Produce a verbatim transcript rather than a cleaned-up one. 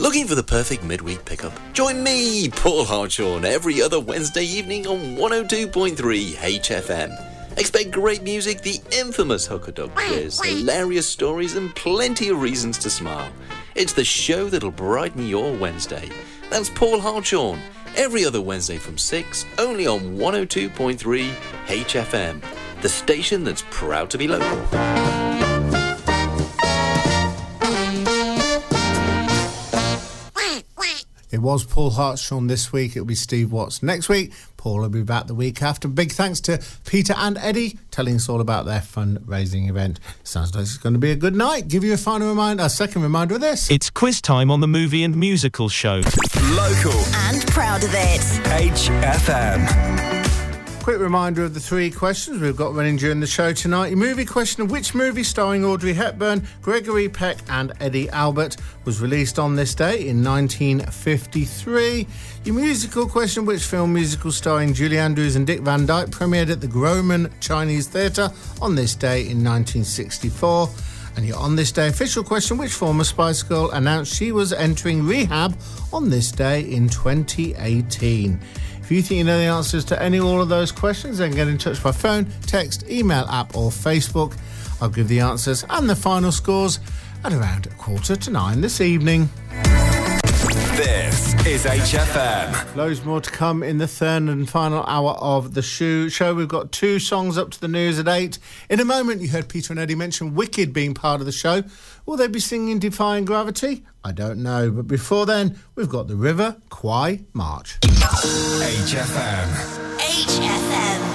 Looking for the perfect midweek pickup? Join me, Paul Hartshorn, every other Wednesday evening on one oh two point three H F M. Expect great music, the infamous Hooker Dog quiz, hilarious stories and plenty of reasons to smile. It's the show that'll brighten your Wednesday. That's Paul Hartshorn, every other Wednesday from six, only on one oh two point three H F M, the station that's proud to be local. It was Paul Hartshorn this week. It'll be Steve Watts next week. Paul will be back the week after. Big thanks to Peter and Eddie telling us all about their fundraising event. Sounds like it's going to be a good night. Give you a final reminder, a second reminder of this. It's quiz time on the Movie and Musical Show. Local. And proud of it. H F M. Quick reminder of the three questions we've got running during the show tonight. Your movie question: which movie starring Audrey Hepburn, Gregory Peck and Eddie Albert was released on this day in nineteen fifty-three? Your musical question: which film musical starring Julie Andrews and Dick Van Dyke premiered at the Groman Chinese Theatre on this day in nineteen sixty-four? And your On This Day official question: which former Spice Girl announced she was entering rehab on this day in twenty eighteen? If you think you know the answers to any or all of those questions, then get in touch by phone, text, email, app or Facebook. I'll give the answers and the final scores at around a quarter to nine this evening. This is H F M. Loads more to come in the third and final hour of the show. We've got two songs up to the news at eight. In a moment, you heard Peter and Eddie mention Wicked being part of the show. Will they be singing Defying Gravity? I don't know. But before then, we've got the River Kwai March. H F M. H F M.